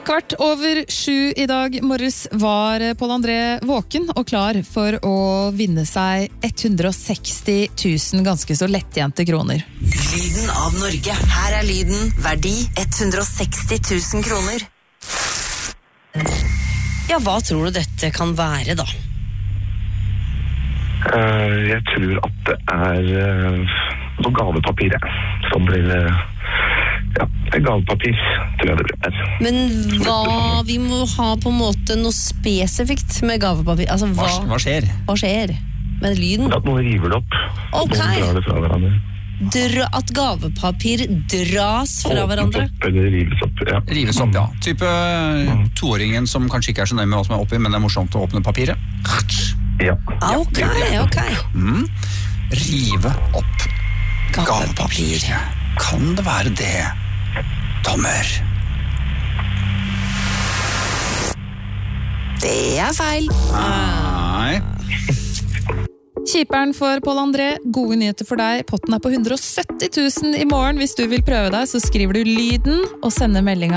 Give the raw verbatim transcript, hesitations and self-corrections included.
Kvart over sju i dag morges var Pål André våken og klar for å vinne seg ett hundre og seksti tusen ganske så lettjente kroner. Lyden av Norge. Her er lyden, verdi ett hundre og seksti tusen kroner. Ja, hva tror du dette kan være da? Uh, jeg tror at det er uh, noe gavepapir, ja, som blir... Uh, Ja, det er gavepapir, tror jeg det er. Men hva, vi må ha på en måte noe spesifikt med gavepapir. Altså, hva, hva skjer? Hva skjer med lyden? At noen river det opp. Ok. Noen drar det fra hverandre. Dra, at gavepapir dras fra hverandre? Opp, eller rives opp, ja. Rives opp, ja. Type toåringen som kanskje ikke er så nøye med hva som er oppi, men det er morsomt å åpne papiret. Ja. Ah, ok, ok. Mm. Rive opp Gavepapir. gavepapir. Kan det være det, Tommer? Det er feil. Nei. Kjiperen for Pål André, gode nyheter for deg. Potten er på hundre og sytti tusen i morgen. Hvis du vil prøve deg, så skriver du lyden og sender meldinga